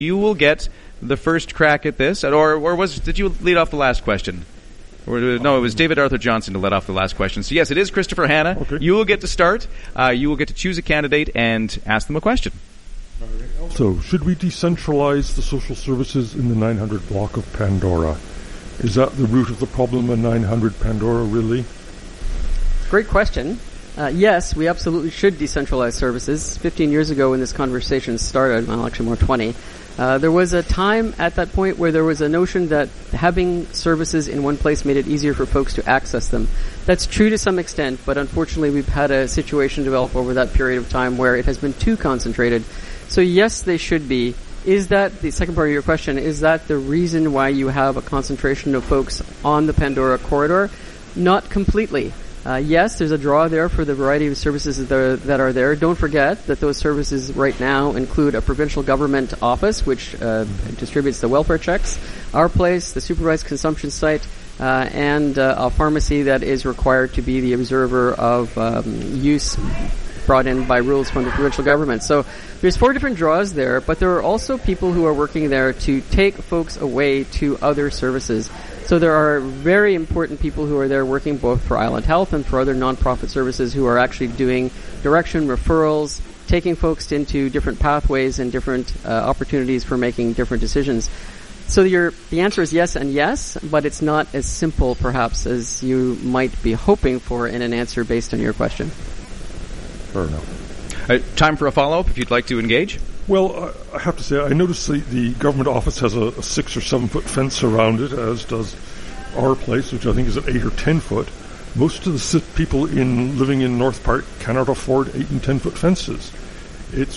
you will get the first crack at this. Or did you lead off the last question? No, it was David Arthur Johnson to let off the last question. So, yes, it is Christopher Hanna. Okay. You will get to start. You will get to choose a candidate and ask them a question. Also, should we decentralize the social services in the 900 block of Pandora? Is that the root of the problem in 900 Pandora, really? Great question. Yes, we absolutely should decentralize services. 15 years ago when this conversation started, well, actually more 20, there was a time at that point where there was a notion that having services in one place made it easier for folks to access them. That's true to some extent, but unfortunately we've had a situation develop over that period of time where it has been too concentrated. So yes, they should be. Is that, the second part of your question, is that the reason why you have a concentration of folks on the Pandora corridor? Not completely. Yes, there's a draw there for the variety of services that are there. Don't forget that those services right now include a provincial government office, which distributes the welfare checks, our place, the supervised consumption site, and a pharmacy that is required to be the observer of use brought in by rules from the provincial government. So there's 4 different draws there, but there are also people who are working there to take folks away to other services. So there are very important people who are there working both for Island Health and for other nonprofit services who are actually doing direction, referrals, taking folks into different pathways and different opportunities for making different decisions. So the answer is yes and yes, but it's not as simple perhaps as you might be hoping for in an answer based on your question. Fair enough. Time for a follow-up if you'd like to engage. Well, I have to say, I noticed the government office has a 6 or 7 foot fence around it, as does our place, which I think is at 8 or 10 foot. Most of the people living in North Park cannot afford 8 and 10 foot fences. It's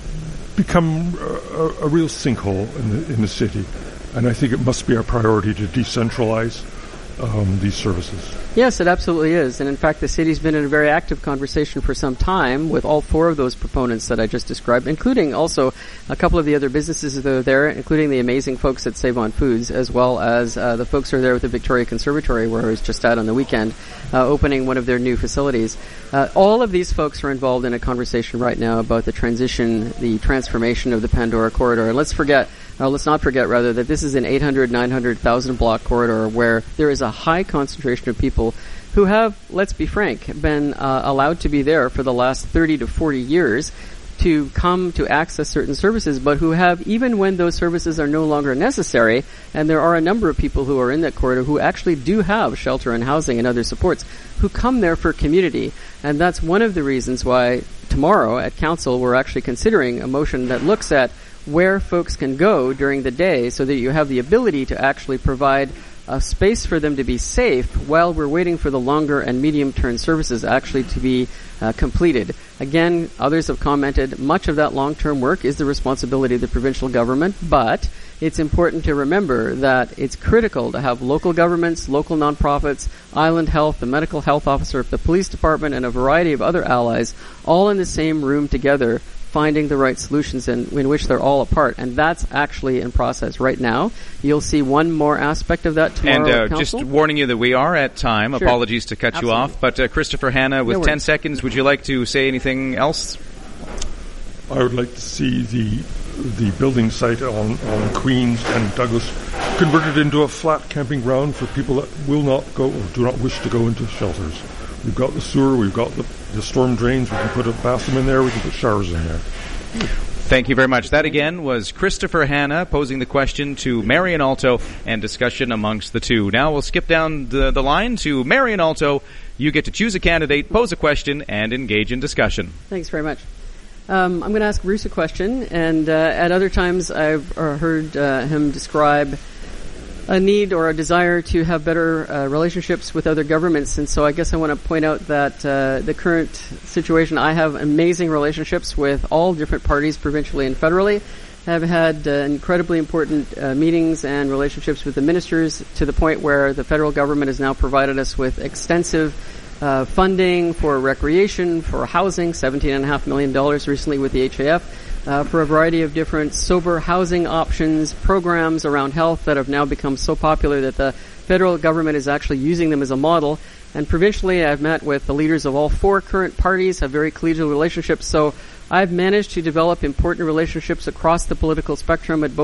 become a real sinkhole in the city, and I think it must be our priority to decentralize these services. Yes, it absolutely is. And in fact, the city's been in a very active conversation for some time with all 4 of those proponents that I just described, including also a couple of the other businesses that are there, including the amazing folks at Save On Foods, as well as the folks who are there with the Victoria Conservatory, where I was just at on the weekend, opening one of their new facilities. All of these folks are involved in a conversation right now about the transformation of the Pandora corridor. And let's not forget, that this is an 800, 900,000 block corridor where there is a high concentration of people who have, let's be frank, been allowed to be there for the last 30 to 40 years to come to access certain services, but who have, even when those services are no longer necessary, and there are a number of people who are in that corridor who actually do have shelter and housing and other supports, who come there for community. And that's one of the reasons why tomorrow at Council we're actually considering a motion that looks at where folks can go during the day so that you have the ability to actually provide a space for them to be safe while we're waiting for the longer and medium-term services actually to be completed. Again, others have commented, much of that long-term work is the responsibility of the provincial government, but it's important to remember that it's critical to have local governments, local nonprofits, Island Health, the medical health officer, the police department, and a variety of other allies all in the same room together, finding the right solutions in which they're all apart. And that's actually in process right now. You'll see one more aspect of that tomorrow at Council. Just warning you that we are at time. Sure. Apologies to cut you off. But Christopher Hanna, with 10 seconds, would you like to say anything else? I would like to see the building site on Queens and Douglas converted into a flat camping ground for people that will not go or do not wish to go into shelters. We've got the sewer, we've got the storm drains, we can put a bathroom in there, we can put showers in there. Thank you very much. That again was Christopher Hanna posing the question to Marion Alto and discussion amongst the two. Now we'll skip down the line to Marion Alto. You get to choose a candidate, pose a question, and engage in discussion. Thanks very much. I'm going to ask Bruce a question, and at other times I've heard him describe a need or a desire to have better relationships with other governments. And so I guess I want to point out that the current situation, I have amazing relationships with all different parties, provincially and federally. I've had incredibly important meetings and relationships with the ministers to the point where the federal government has now provided us with extensive funding for recreation, for housing, $17.5 million recently with the HAF, for a variety of different sober housing options, programs around health that have now become so popular that the federal government is actually using them as a model. And provincially, I've met with the leaders of all 4 current parties, have very collegial relationships. So I've managed to develop important relationships across the political spectrum at both